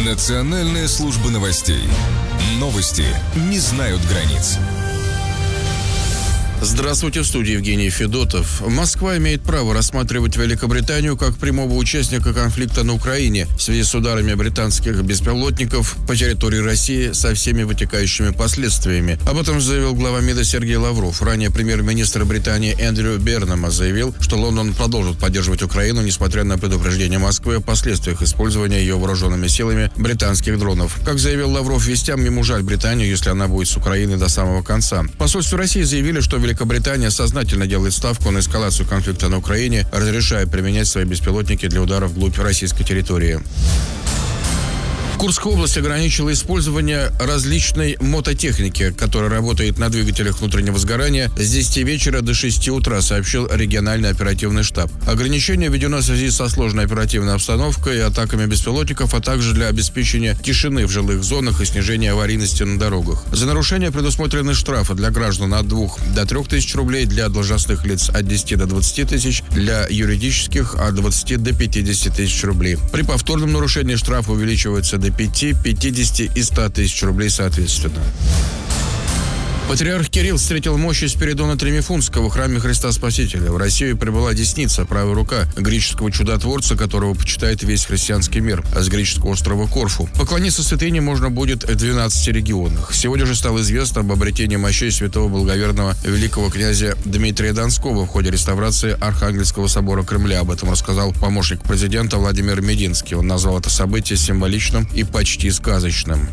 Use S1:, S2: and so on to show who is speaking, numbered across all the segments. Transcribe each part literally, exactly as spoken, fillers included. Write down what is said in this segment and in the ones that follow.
S1: Национальная служба новостей. Новости не знают границ.
S2: Здравствуйте, в студии Евгений Федотов. Москва имеет право рассматривать Великобританию как прямого участника конфликта на Украине в связи с ударами британских беспилотников по территории России со всеми вытекающими последствиями. Об этом заявил глава МИДа Сергей Лавров. Ранее премьер-министр Британии Эндрю Бернама заявил, что Лондон продолжит поддерживать Украину, несмотря на предупреждение Москвы о последствиях использования ее вооруженными силами британских дронов. Как заявил Лавров, вестям ему жаль Британию, если она будет с Украиной до самого конца. В посольстве России заявили, что Великобритания сознательно делает ставку на эскалацию конфликта на Украине, разрешая применять свои беспилотники для ударов вглубь российской территории. Курская область ограничила использование различной мототехники, которая работает на двигателях внутреннего сгорания, с десяти вечера до шести утра, сообщил региональный оперативный штаб. Ограничение введено в связи со сложной оперативной обстановкой и атаками беспилотников, а также для обеспечения тишины в жилых зонах и снижения аварийности на дорогах. За нарушение предусмотрены штрафы для граждан от двух до трех тысяч рублей, для должностных лиц от десяти до двадцати тысяч, для юридических от двадцати до пятидесяти тысяч рублей. При повторном нарушении штрафы увеличиваются до пяти, пятидесяти и ста тысяч рублей соответственно. Патриарх Кирилл встретил мощи Спиридона Тремифунского в храме Христа Спасителя. В Россию прибыла десница, правая рука греческого чудотворца, которого почитает весь христианский мир, с греческого острова Корфу. Поклониться святыне можно будет в двенадцати регионах. Сегодня же стало известно об обретении мощей святого благоверного великого князя Дмитрия Донского в ходе реставрации Архангельского собора Кремля. Об этом рассказал помощник президента Владимир Мединский. Он назвал это событие символичным и почти сказочным.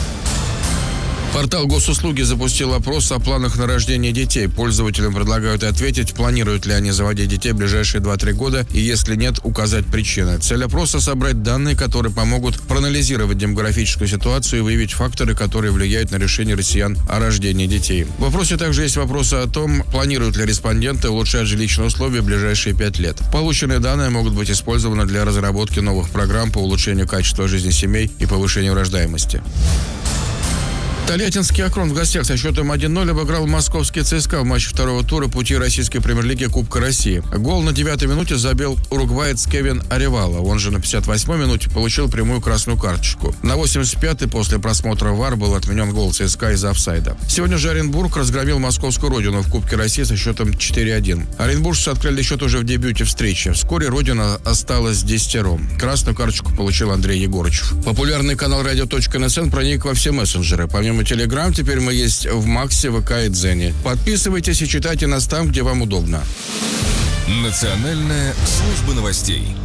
S2: Портал Госуслуги запустил опрос о планах на рождение детей. Пользователям предлагают ответить, планируют ли они заводить детей в ближайшие два-три года, и если нет, указать причины. Цель опроса – собрать данные, которые помогут проанализировать демографическую ситуацию и выявить факторы, которые влияют на решение россиян о рождении детей. В вопросе также есть вопросы о том, планируют ли респонденты улучшать жилищные условия в ближайшие пять лет. Полученные данные могут быть использованы для разработки новых программ по улучшению качества жизни семей и повышению рождаемости. Тольяттинский «Акрон» в гостях со счетом один ноль обыграл московский ЦСКА в матче второго тура пути российской премьер-лиги Кубка России. Гол на девятой минуте забил уругваец Кевин Аревало. Он же на пятьдесят восьмой минуте получил прямую красную карточку. На восемьдесят пятой после просмотра ВАР был отменен гол ЦСКА из-за офсайда. Сегодня же Оренбург разгромил московскую «Родину» в Кубке России со счетом четыре один. Оренбуржцы открыли счет уже в дебюте встречи. Вскоре «Родина» осталась с десятером. Красную карточку получил Андрей Егорычев. Популярный канал радио точка эн эс эн проник во все мессенджеры. Помимо Телеграм, теперь мы есть в Максе, ВК и Дзене. Подписывайтесь и читайте нас там, где вам удобно.
S1: Национальная служба новостей.